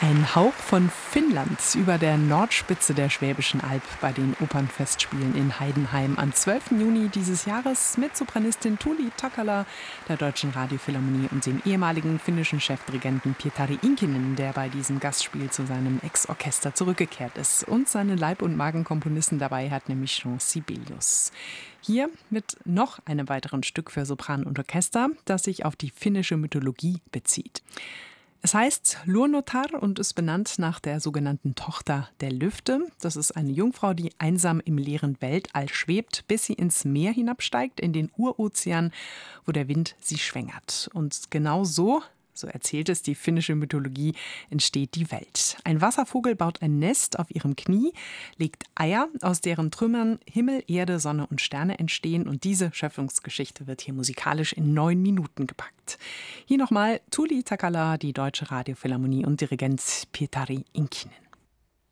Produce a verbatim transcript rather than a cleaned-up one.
Ein Hauch von Finnland über der Nordspitze der Schwäbischen Alb bei den Opernfestspielen in Heidenheim am zwölften Juni dieses Jahres mit Sopranistin Tuuli Takala, der Deutschen Radiophilharmonie und dem ehemaligen finnischen Chefdirigenten Pietari Inkinen, der bei diesem Gastspiel zu seinem Ex-Orchester zurückgekehrt ist. Und seine Leib- und Magenkomponisten dabei hat nämlich Jean Sibelius. Hier mit noch einem weiteren Stück für Sopran und Orchester, das sich auf die finnische Mythologie bezieht. Es heißt Luonnotar und ist benannt nach der sogenannten Tochter der Lüfte. Das ist eine Jungfrau, die einsam im leeren Weltall schwebt, bis sie ins Meer hinabsteigt, in den Urozean, wo der Wind sie schwängert. Und genau so, so erzählt es die finnische Mythologie, entsteht die Welt. Ein Wasservogel baut ein Nest auf ihrem Knie, legt Eier, aus deren Trümmern Himmel, Erde, Sonne und Sterne entstehen. Und diese Schöpfungsgeschichte wird hier musikalisch in neun Minuten gepackt. Hier nochmal Tuuli Takala, die Deutsche Radiophilharmonie und Dirigent Pietari Inkinen.